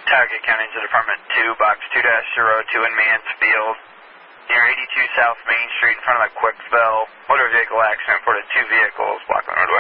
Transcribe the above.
Tioga County to Department 2, Box 2-02 in Mansfield, near 82 South Main Street in front of a Quick Fill. Motor vehicle accident reported 2 vehicles blocking the roadway.